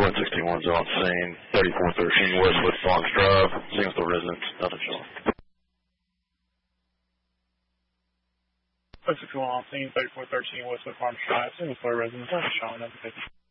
161's on scene, 3413 Westwood Farms Drive, single story residence, nothing showing. 161 on scene, 3413 Westwood Farms Drive, single story residence, nothing showing, nothing.